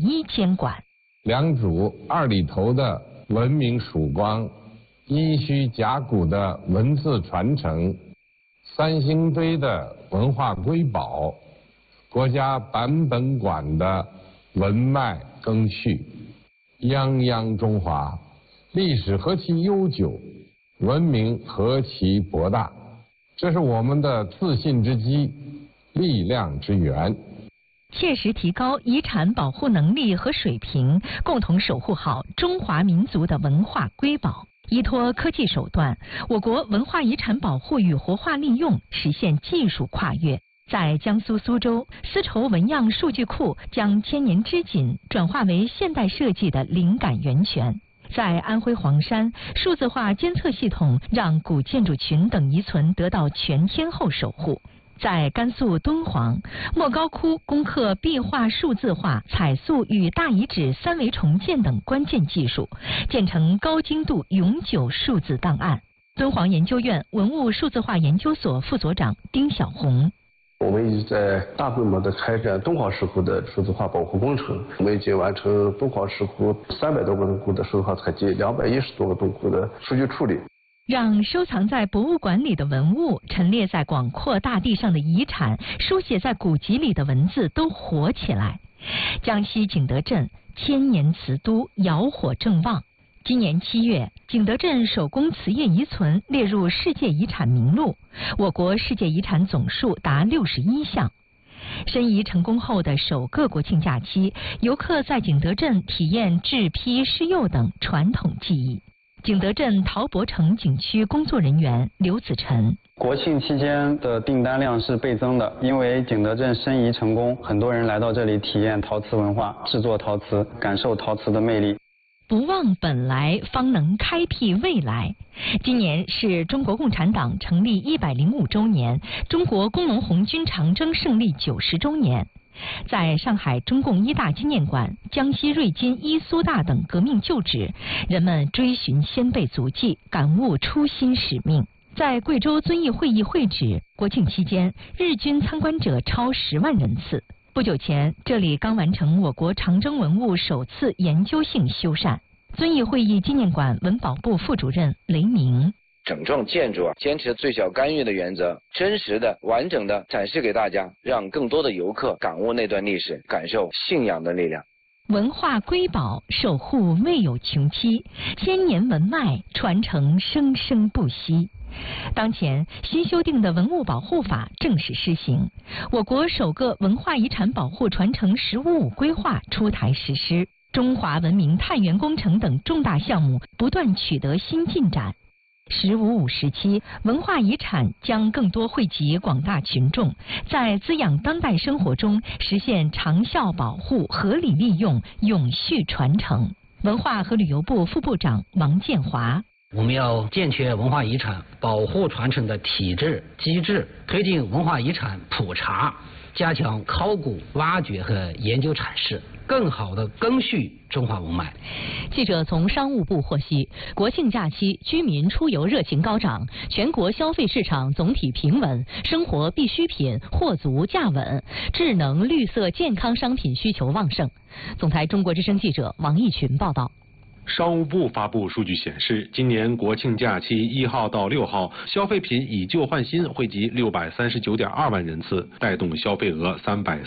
一监管。 良渚二里头的文明曙光，殷墟甲骨的文字传承，三星堆的文化瑰宝，国家版本馆的文脉更续，泱泱中华，历史何其悠久，文明何其博大，这是我们的自信之基，力量之源。 切实提高遗产保护能力和水平，共同守护好中华民族的文化瑰宝。依托科技手段，我国文化遗产保护与活化利用实现技术跨越。在江苏苏州，丝绸纹样数据库将千年织锦转化为现代设计的灵感源泉。在安徽黄山，数字化监测系统让古建筑群等遗存得到全天候守护。在甘肃敦煌，莫高窟攻克壁画数字化、彩塑与大遗址三维重建等关键技术，建成高精度永久数字档案。敦煌研究院文物数字化研究所副所长丁晓红。 我们一直在大规模的开展敦煌石窟的数字化保护工程，我们已经完成敦煌石窟300多个洞窟的数字化采集，210多个洞窟的数据处理。 让收藏在博物馆里的文物、陈列在广阔大地上的遗产、书写在古籍里的文字都活起来。江西景德镇千年瓷都窑火正旺，今年7月，景德镇手工瓷业遗存列入世界遗产名录，我国世界遗产总数达61项。申遗成功后的首个国庆假期，游客在景德镇体验制坯、施釉等传统技艺。景德镇陶博城景区工作人员刘子晨： 国庆期间的订单量是倍增的，因为景德镇申遗成功，很多人来到这里体验陶瓷文化，制作陶瓷，感受陶瓷的魅力。 不忘本来，方能开辟未来。今年是中国共产党成立105周年，中国工农红军长征胜利90周年。在上海中共一大纪念馆、江西瑞金一苏大等革命旧址，人们追寻先辈足迹，感悟初心使命。在贵州遵义会议会址，国庆期间日均参观者超10万人次。不久前，这里刚完成我国长征文物首次研究性修缮。遵义会议纪念馆文保部副主任雷鸣： 整幢建筑坚持最小干预的原则，真实的、完整的展示给大家，让更多的游客感悟那段历史，感受信仰的力量。 文化瑰宝守护未有穷期，千年文脉传承生生不息。当前新修订的文物保护法正式施行，我国首个文化遗产保护传承“15+5”规划出台实施，中华文明探源工程等重大项目不断取得新进展。“15+5”时期，文化遗产将更多惠及广大群众，在滋养当代生活中实现长效保护、合理利用、永续传承。文化和旅游部副部长王建华： 我们要健全文化遗产保护传承的体制机制，推进文化遗产普查，加强考古挖掘和研究阐释，更好地更续中华文脉。 记者从商务部获悉，国庆假期居民出游热情高涨，全国消费市场总体平稳，生活必需品货足价稳，智能绿色健康商品需求旺盛。总台中国之声记者王毅群报道。 商务部发布数据显示，今年国庆假期1号到6号，消费品以旧换新惠及639.2万人次，带动消费额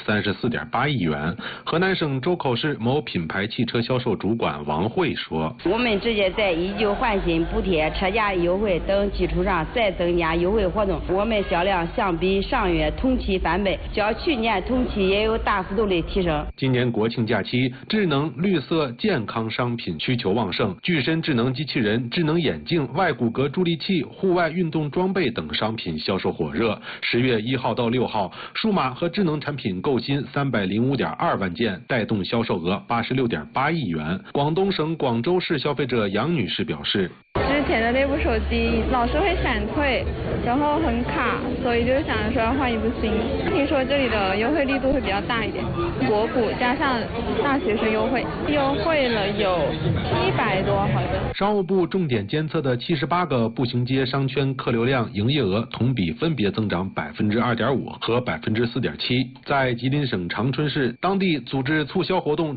334.8亿元。河南省周口市某品牌汽车销售主管王慧说：“ 我们直接在以旧换新补贴、车价优惠等基础上再增加优惠活动，我们销量相比上月同期翻倍，较去年同期也有大幅度的提升。” 今年国庆假期，智能、绿色、健康商品需求旺盛，具身智能机器人、智能眼镜、外骨骼助力器、户外运动装备等商品销售火热。10月1号到6号，数码和智能产品购新305.2万件，带动销售额86.8亿元。广东省广州市消费者杨女士表示：“ 之前的那部手机老是会闪退，然后很卡，所以就想说要换一部新。听说这里的优惠力度会比较大一点，国补加上大学生优惠，优惠了有100多好像。” 商务部重点监测的78个步行街商圈客流量、营业额同比分别增长2.5%和4.7%。在吉林省长春市，当地组织促销活动。